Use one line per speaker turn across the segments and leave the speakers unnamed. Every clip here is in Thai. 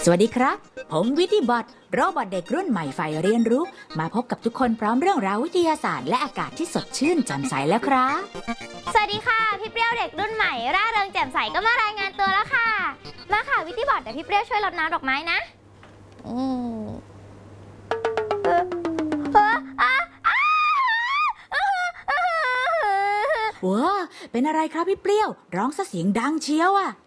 สวัสดีครับผมวิทย์บอทโรบอทเด็กรุ่นใหม่ฝ่ายเรียนรู้มาพบกับทุกคนพร้อมเรื่องราววิทยาศาสตร์และอากาศที่สดชื่นแจ่มใสแล้วครับ
สวัสดีค่ะพี่เปรี้ยวเด็กรุ่นใหม่ร่าเริงแจ่มใสก็มารายงานตัวแล้วค่ะมาค่ะวิทย์บอทเดี๋ยวพี่เปรี้ยวช่วยรดน้ำดอกไม้นะ
ว้าเป็นอะไรครับพี่เปรี้ยวร้องซะเสียงดังเชียวอ่ะ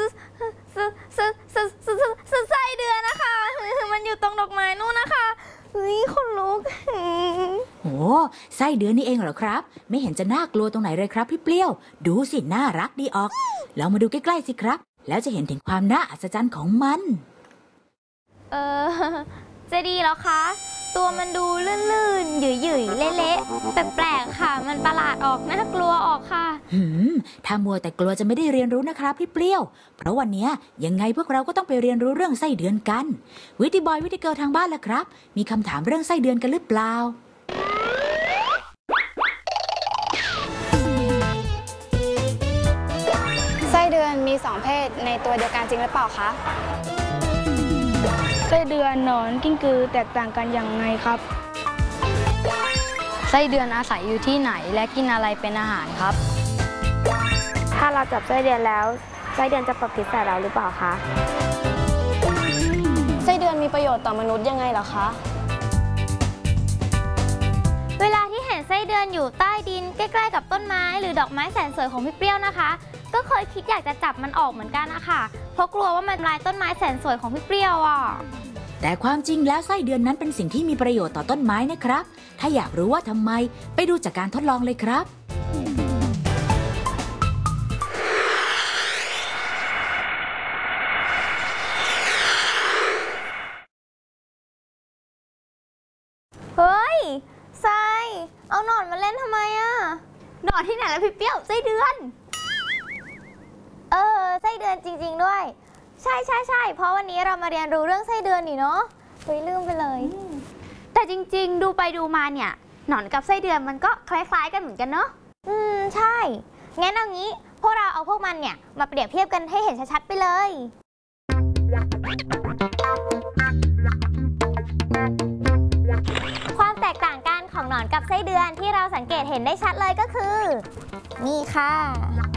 ไส้เดือนนะคะมันอยู่ตรงดอกไม้นู่นนะคะเฮ้ยคนลุก
โอ้ไส้เดือนนี่เองเหรอครับไม่เห็นจะน่ากลัวตรงไหนเลยครับพี่เปรี้ยวดูสิน่ารักดีออกเรามาดูใกล้ๆสิครับแล้วจะเห็นถึงความน่าอัศจรรย์ของมัน
จะดีเหรอคะตัวมันดูลื่นๆหยุ่ยๆเละๆแปลกๆค่ะมันประหลาดออกน่ากลัวออกค่ะ
ถ้ามัวแต่กลัวจะไม่ได้เรียนรู้นะครับพี่เปรี้ยวเพราะวันนี้ยังไงพวกเราก็ต้องไปเรียนรู้เรื่องไส้เดือนกันวิทย์บอยวิทย์เกิร์ลทางบ้านล่ะครับมีคำถามเรื่องไส้เดือนกันหรือเปล่า
ไส้เดือนมี2เพศในตัวเดียวกันจริงหรือเปล่าคะ
ไส้เดือนหนอนกิ้งกือแตกต่างกันอย่างไรครับ
ไส้เดือนอาศัยอยู่ที่ไหนและกินอะไรเป็นอาหารครับ
ถ้าเราจับไส้เดือนแล้วไส้เดือนจะปรับพิษใส่เราหรือเปล่าคะ
ไส้เดือนมีประโยชน์ต่อมนุษย์ยังไงเหรอคะ
เวลาที่เห็นไส้เดือนอยู่ใต้ดินใกล้ๆกับต้นไม้หรือดอกไม้แสนสวยของพี่เปรี้ยวนะคะก็เคยคิดอยากจะจับมันออกเหมือนกันนะคะเพราะกลัวว่ามันทำลายต้นไม้แสนสวยของพี่เปรี้ยวอ่ะ
แต่ความจริงแล้วไส้เดือนนั้นเป็นสิ่งที่มีประโยชน์ต่อต้นไม้นะครับถ้าอยากรู้ว่าทำไมไปดูจากการทดลองเลยครับ
เฮ้ยไส้เอาหนอนมาเล่นทำไมอ่ะหนอนที่ไหนแล้วพี่เปรี้ยวไส้เดือนไส้เดือนจริงๆด้วยใช่เพราะวันนี้เรามาเรียนรู้เรื่องไส้เดือนนี่เนาะเฮ้ยลืมไปเลย
แต่จริงๆดูไปดูมาเนี่ยหนอนกับไส้เดือนมันก็คล้ายๆกันเหมือนกันเนาะ
ใช่งั้นเอางี้พวกเราเอาพวกมันเนี่ยมาเปรียบเทียบกันให้เห็นชัดๆไปเลยความแตกต่างกันของหนอนกับไส้เดือนที่เราสังเกตเห็นได้ชัดเลยก็คือนี่ค่ะ